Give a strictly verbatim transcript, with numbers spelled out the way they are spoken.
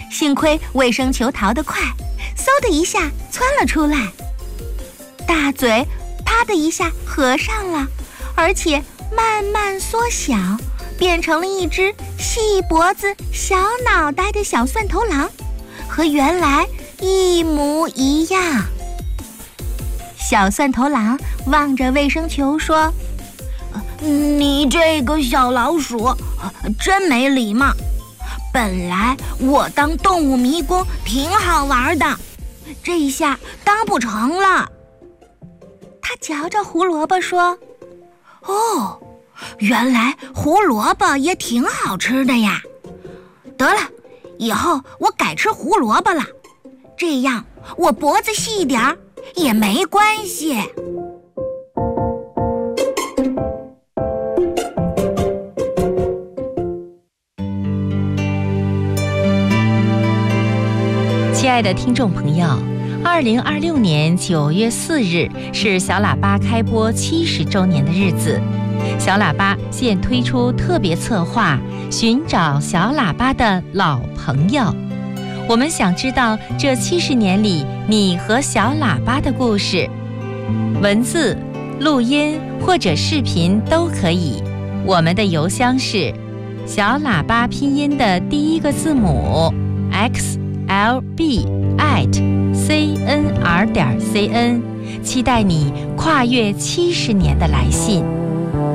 幸亏卫生球逃得快，嗖的一下窜了出来，大嘴啪的一下合上了，而且慢慢缩小，变成了一只细脖子小脑袋的小蒜头狼，和原来一模一样。小蒜头狼望着卫生球说：你这个小老鼠真没礼貌，本来我当动物迷宫挺好玩的，这一下当不成了。他嚼着胡萝卜说：哦，原来胡萝卜也挺好吃的呀，得了，以后我改吃胡萝卜了，这样我脖子细点儿也没关系。 亲爱的听众朋友，二零二六年九月四日是小喇叭开播七十周年的日子。小喇叭现推出特别策划，寻找小喇叭的老朋友。我们想知道这七十年里你和小喇叭的故事，文字、录音或者视频都可以。我们的邮箱是小喇叭拼音的第一个字母 x l b at c n r 点 c n， 期待你跨越七十年的来信。